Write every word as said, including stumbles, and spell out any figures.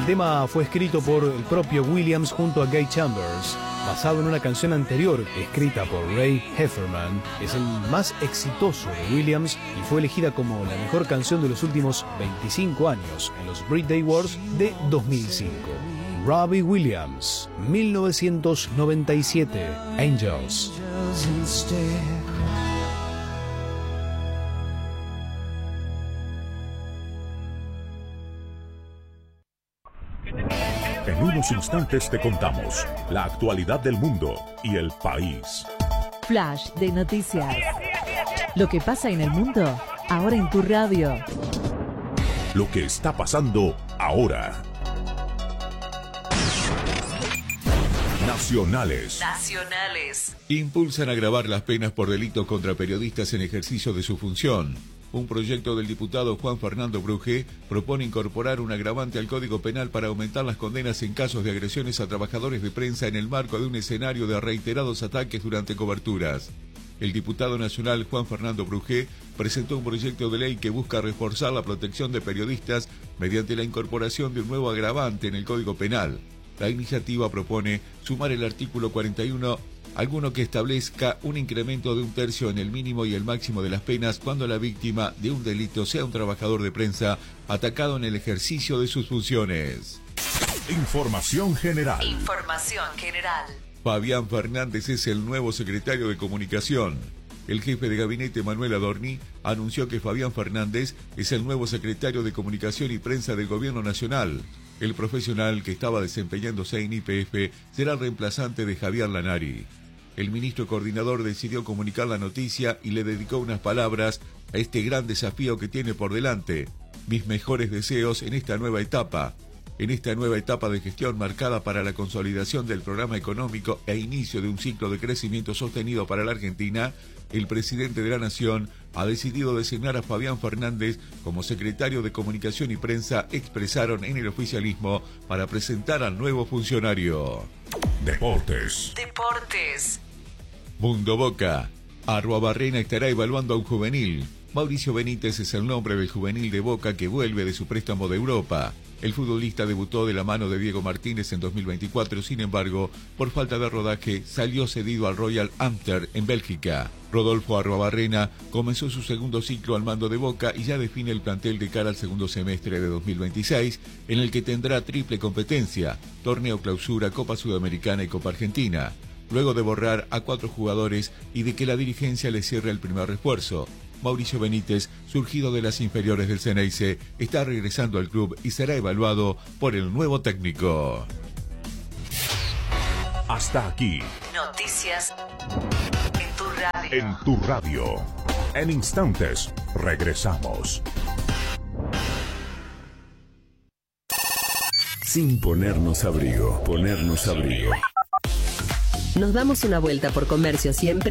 El tema fue escrito por el propio Williams junto a Guy Chambers, basado en una canción anterior escrita por Ray Heffernan. Es el más exitoso de Williams y fue elegida como la mejor canción de los últimos veinticinco años en los Brit Awards de dos mil cinco. Robbie Williams, mil novecientos noventa y siete, Angels. En unos instantes te contamos la actualidad del mundo y el país. Flash de noticias. Lo que pasa en el mundo, ahora en tu radio. Lo que está pasando ahora. Nacionales. Nacionales. Impulsan agravar las penas por delitos contra periodistas en ejercicio de su función. Un proyecto del diputado Juan Fernando Brugé propone incorporar un agravante al Código Penal para aumentar las condenas en casos de agresiones a trabajadores de prensa en el marco de un escenario de reiterados ataques durante coberturas. El diputado nacional Juan Fernando Brugé presentó un proyecto de ley que busca reforzar la protección de periodistas mediante la incorporación de un nuevo agravante en el Código Penal. La iniciativa propone sumar el artículo cuarenta y uno, alguno que establezca un incremento de un tercio en el mínimo y el máximo de las penas cuando la víctima de un delito sea un trabajador de prensa atacado en el ejercicio de sus funciones. Información general. Información general. Fabián Fernández es el nuevo secretario de Comunicación. El jefe de gabinete Manuel Adorni anunció que Fabián Fernández es el nuevo secretario de Comunicación y Prensa del Gobierno Nacional. El profesional que estaba desempeñándose en Y P F será el reemplazante de Javier Lanari. El ministro coordinador decidió comunicar la noticia y le dedicó unas palabras a este gran desafío que tiene por delante. Mis mejores deseos en esta nueva etapa. En esta nueva etapa de gestión marcada para la consolidación del programa económico e inicio de un ciclo de crecimiento sostenido para la Argentina, el presidente de la Nación ha decidido designar a Fabián Fernández como secretario de Comunicación y Prensa, expresaron en el oficialismo para presentar al nuevo funcionario. Deportes. Deportes. Mundo Boca. Arruabarrena estará evaluando a un juvenil. Mauricio Benítez es el nombre del juvenil de Boca que vuelve de su préstamo de Europa. El futbolista debutó de la mano de Diego Martínez en dos mil veinticuatro, sin embargo, por falta de rodaje, salió cedido al Royal Antwerp en Bélgica. Rodolfo Arruabarrena comenzó su segundo ciclo al mando de Boca y ya define el plantel de cara al segundo semestre de dos mil veintiséis, en el que tendrá triple competencia, Torneo Clausura, Copa Sudamericana y Copa Argentina. Luego de borrar a cuatro jugadores y de que la dirigencia le cierre el primer refuerzo, Mauricio Benítez, surgido de las inferiores del Ceneice, está regresando al club y será evaluado por el nuevo técnico. Hasta aquí. Noticias en tu radio. En tu radio. En instantes, regresamos. Sin ponernos abrigo, ponernos abrigo. Nos damos una vuelta por Comercio siempre